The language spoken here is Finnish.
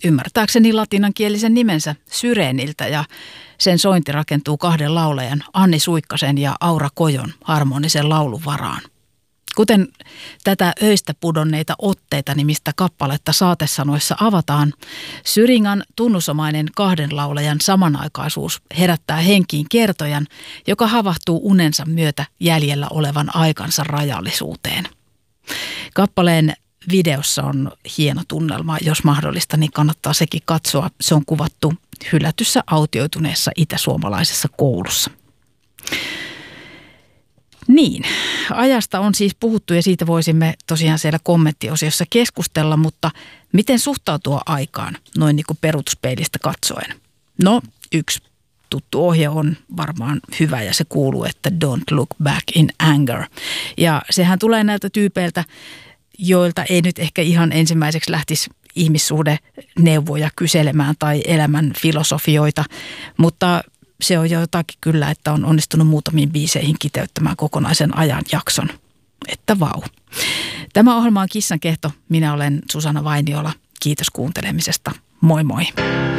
ymmärtääkseni latinankielisen nimensä Syreniltä, ja sen sointi rakentuu kahden laulajan Anni Suikkasen ja Aura Kojon harmonisen laulun varaan. Kuten tätä öistä pudonneita otteita nimistä kappaletta saatesanoissa avataan, Syringan tunnusomainen kahden laulajan samanaikaisuus herättää henkiin kertojan, joka havahtuu unensa myötä jäljellä olevan aikansa rajallisuuteen. Kappaleen videossa on hieno tunnelma, jos mahdollista, niin kannattaa sekin katsoa. Se on kuvattu hylätyssä autioituneessa itäsuomalaisessa koulussa. Niin, ajasta on siis puhuttu ja siitä voisimme tosiaan siellä kommenttiosiossa keskustella, mutta miten suhtautua aikaan noin niin kuin peruutuspeilistä katsoen? No, yksi tuttu ohje on varmaan hyvä ja se kuuluu, että don't look back in anger. Ja sehän tulee näiltä tyypeiltä, joilta ei nyt ehkä ihan ensimmäiseksi lähtisi ihmissuhdeneuvoja kyselemään tai elämän filosofioita, mutta se on jo jotakin kyllä, että on onnistunut muutamiin biiseihin kiteyttämään kokonaisen ajanjakson. Että vau. Tämä ohjelma on Kissan kehto. Minä olen Susanna Vainiola. Kiitos kuuntelemisesta. Moi moi.